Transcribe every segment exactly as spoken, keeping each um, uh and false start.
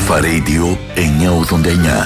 Αλφα Radio εννιακόσια ογδόντα εννιά.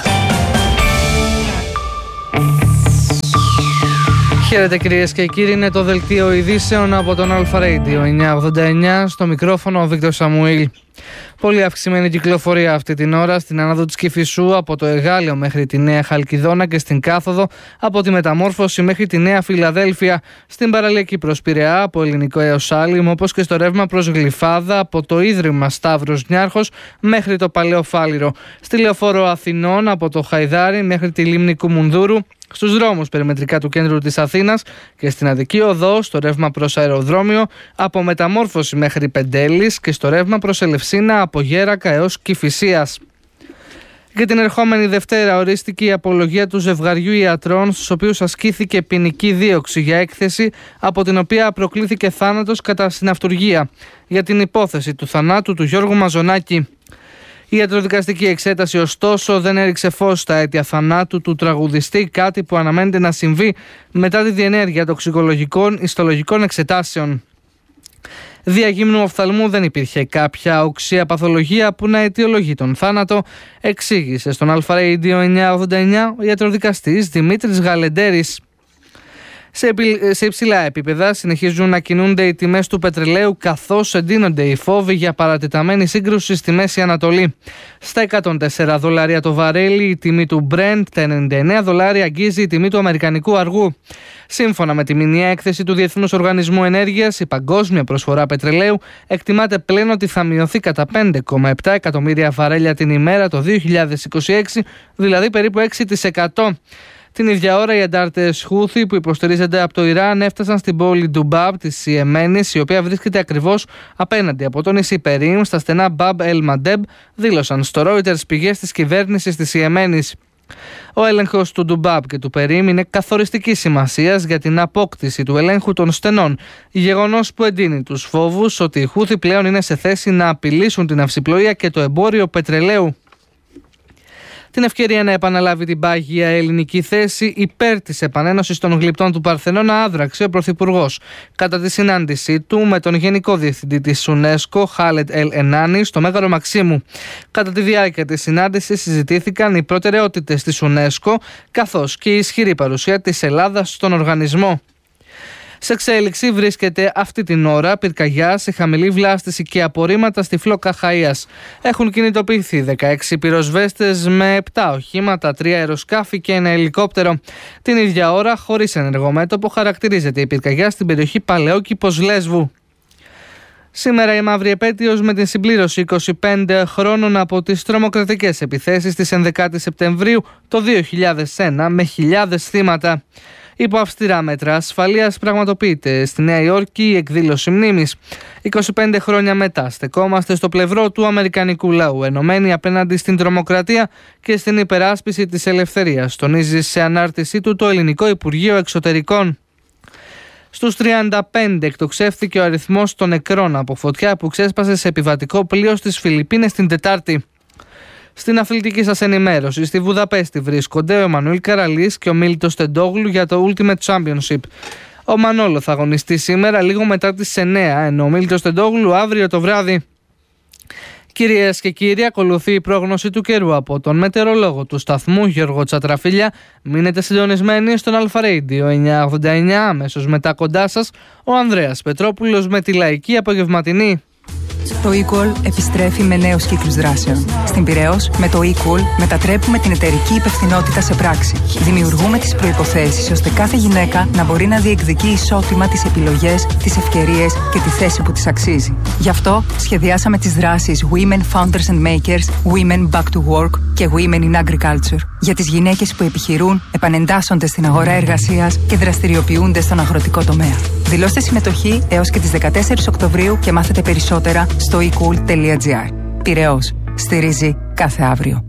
Χαίρετε κυρίες και κύριοι, είναι το δελτίο ειδήσεων από τον Αλφα Radio εννιακόσια ογδόντα εννιά, στο μικρόφωνο ο Βίκτορ Σαμουήλ. Πολύ αυξημένη κυκλοφορία αυτή την ώρα στην ανάδο της Κηφισού από το Εγάλεο μέχρι τη Νέα Χαλκιδόνα και στην κάθοδο από τη Μεταμόρφωση μέχρι τη Νέα Φιλαδέλφια, στην παραλιακή προς Πειραιά από Ελληνικό έως Άλυμο, όπως και στο ρεύμα προς Γλυφάδα από το Ίδρυμα Σταύρος Νιάρχος μέχρι το Παλαιό Φάληρο, στη Λεωφόρο Αθηνών από το Χαϊδάρι μέχρι τη Λίμνη Κουμουνδούρου, στους δρόμους περιμετρικά του κέντρου της Αθήνας και στην Αττική Οδό στο ρεύμα προς Αεροδρόμιο από Μεταμόρφωση μέχρι Πεντέλης και στο ρεύμα προς Ελευσίνα από Γέρακα έως Κηφισίας. Για την ερχόμενη Δευτέρα ορίστηκε η απολογία του ζευγαριού ιατρών, στους οποίους ασκήθηκε ποινική δίωξη για έκθεση από την οποία προκλήθηκε θάνατος κατά συναυτουργία για την υπόθεση του θανάτου του Γιώργου Μαζονάκη. Η ιατροδικαστική εξέταση ωστόσο δεν έριξε φως στα αίτια θανάτου του τραγουδιστή, κάτι που αναμένεται να συμβεί μετά τη διενέργεια τοξικολογικών ιστολογικών εξετάσεων. Διαγύμνου οφθαλμού δεν υπήρχε κάποια οξία παθολογία που να αιτιολογεί τον θάνατο, εξήγησε στον Αλφα Radio εννιακόσια ογδόντα εννιά ο ιατροδικαστής Δημήτρης Γαλεντέρης. Σε, επι... σε υψηλά επίπεδα συνεχίζουν να κινούνται οι τιμές του πετρελαίου, καθώς εντείνονται οι φόβοι για παρατεταμένη σύγκρουση στη Μέση Ανατολή. Στα εκατόν τέσσερα δολάρια το βαρέλι η τιμή του Brent, τα ενενήντα εννέα δολάρια αγγίζει η τιμή του αμερικανικού αργού. Σύμφωνα με τη μηνιαία έκθεση του Διεθνούς Οργανισμού Ενέργειας, η παγκόσμια προσφορά πετρελαίου εκτιμάται πλέον ότι θα μειωθεί κατά πέντε κόμμα επτά εκατομμύρια βαρέλια την ημέρα το δύο χιλιάδες είκοσι έξι, δηλαδή περίπου έξι τοις εκατό. Την ίδια ώρα οι αντάρτες Χούθι που υποστηρίζονται από το Ιράν έφτασαν στην πόλη Ντουμπάμπ της Ιεμένης, η οποία βρίσκεται ακριβώς απέναντι από το νησί Περίμ, στα στενά Μπαμπ Ελ Μαντέμπ, δήλωσαν στο Reuters πηγές της κυβέρνησης της Ιεμένης. Ο έλεγχος του Ντουμπάμπ και του Περίμ είναι καθοριστικής σημασίας για την απόκτηση του ελέγχου των στενών, γεγονός που εντείνει τους φόβους ότι οι Χούθι πλέον είναι σε θέση να απειλήσουν την αυσιπλοεία και το εμπόριο πετρελαίου. Την ευκαιρία να επαναλάβει την πάγια ελληνική θέση υπέρ της επανένωσης των γλυπτών του Παρθενώνα άδραξε ο Πρωθυπουργός κατά τη συνάντησή του με τον Γενικό Διευθυντή της UNESCO, Χάλετ Ελ Ενάνη, στο Μέγαρο Μαξίμου. Κατά τη διάρκεια της συνάντησης συζητήθηκαν οι προτεραιότητες της UNESCO, καθώς και η ισχυρή παρουσία της Ελλάδας στον οργανισμό. Σε εξέλιξη βρίσκεται αυτή την ώρα πυρκαγιά σε χαμηλή βλάστηση και απορρίμματα στη Φλόκα Χαΐας. Έχουν κινητοποιηθεί δεκαέξι πυροσβέστες με επτά οχήματα, τρία αεροσκάφη και ένα ελικόπτερο. Την ίδια ώρα, χωρίς ενεργό μέτωπο, χαρακτηρίζεται η πυρκαγιά στην περιοχή Παλαιόκηπος Λέσβου. Σήμερα η μαύρη επέτειος με την συμπλήρωση είκοσι πέντε χρόνων από τις τρομοκρατικές επιθέσεις της ενδεκάτη Σεπτεμβρίου το δύο χιλιάδες ένα με χιλιάδες θύματα. Υπό αυστηρά μέτρα ασφαλείας πραγματοποιείται στη Νέα Υόρκη η εκδήλωση μνήμης. είκοσι πέντε χρόνια μετά στεκόμαστε στο πλευρό του αμερικανικού λαού, ενωμένοι απέναντι στην τρομοκρατία και στην υπεράσπιση της ελευθερίας, τονίζει σε ανάρτησή του το Ελληνικό Υπουργείο Εξωτερικών. Στους τριάντα πέντε εκτοξεύθηκε ο αριθμός των νεκρών από φωτιά που ξέσπασε σε επιβατικό πλοίο στις Φιλιππίνες την Τετάρτη. Στην αθλητική σας ενημέρωση, στη Βουδαπέστη βρίσκονται ο Εμμανουήλ Καραλής και ο Μίλτος Τεντόγλου για το Ultimate Championship. Ο Μανόλο θα αγωνιστεί σήμερα λίγο μετά τις εννέα, ενώ ο Μίλτος Τεντόγλου αύριο το βράδυ. Κυρίες και κύριοι, ακολουθεί η πρόγνωση του καιρού από τον μετεωρολόγο του σταθμού Γιώργο Τσατραφίλια. Μείνετε συντονισμένοι στον Αλφα Radio εννιακόσια ογδόντα εννιά, αμέσως μετά κοντά σας ο Ανδρέας Πετρόπουλος με τη λαϊκή απογευματινή. Το eCall επιστρέφει με νέους κύκλους δράσεων. Στην Πειραιώς, με το eCall μετατρέπουμε την εταιρική υπευθυνότητα σε πράξη. Δημιουργούμε τις προϋποθέσεις ώστε κάθε γυναίκα να μπορεί να διεκδικεί ισότιμα τις επιλογές, τις ευκαιρίες και τη θέση που της αξίζει. Γι' αυτό σχεδιάσαμε τις δράσεις Women Founders and Makers, Women Back to Work και Women in Agriculture για τις γυναίκες που επιχειρούν, επανεντάσσονται στην αγορά εργασίας και δραστηριοποιούνται στον αγροτικό τομέα. Δηλώστε συμμετοχή έως και τις δεκατέσσερις Οκτωβρίου και μάθετε περισσότερα στο e cool τελεία gr. Πειραιώς. Στηρίζει κάθε αύριο.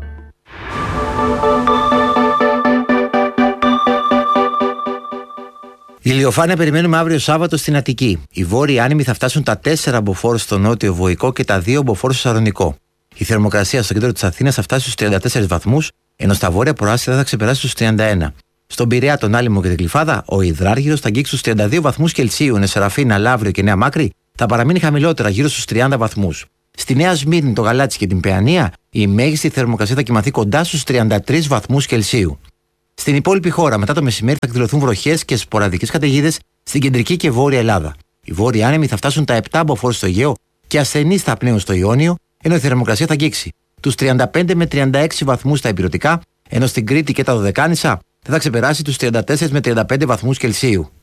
Ηλιοφάνεια περιμένουμε αύριο Σάββατο στην Αττική. Οι βόρειοι άνεμοι θα φτάσουν τα τέσσερα μποφόρ στο νότιο Βοϊκό και τα δύο μποφόρ στο Σαρονικό. Η θερμοκρασία στο κέντρο της Αθήνας θα φτάσει στους τριάντα τέσσερις βαθμούς, ενώ στα βόρεια προάστια θα ξεπεράσει στους τριάντα ένα. Στον Πειραιά, τον Άλυμο και την Γλυφάδα, ο υδράργυρος θα αγγίξει στους τριάντα δύο βαθμούς Κελσίου, ενώ Σεραφίνα, Λαύριο και Νέα Μάκρη θα παραμείνει χαμηλότερα, γύρω στους τριάντα βαθμούς. Στη Νέα Σμύρνη, το Γαλάτσι και την Παιανία, η μέγιστη θερμοκρασία θα κυμανθεί κοντά στους τριάντα τρεις βαθμούς Κελσίου. Στην υπόλοιπη χώρα, μετά το μεσημέρι, θα εκδηλωθούν βροχές και σποραδικές καταιγίδες στην κεντρική και βόρεια Ελλάδα. Οι βόρειοι άνεμοι θα φτάσουν τα επτά μποφόρ στο Αιγαίο και ασθενείς θα πνέουν στο Ιόνιο, ενώ η θερμοκρασία θα αγγίξει τους τριάντα πέντε με τριάντα έξι βαθμούς στα ηπειρωτικά, ενώ στην Κρήτη και τα Δωδεκάνησα δεν θα ξεπεράσει τους τριάντα τέσσερα με τριάντα πέντε βαθμούς Κελσίου.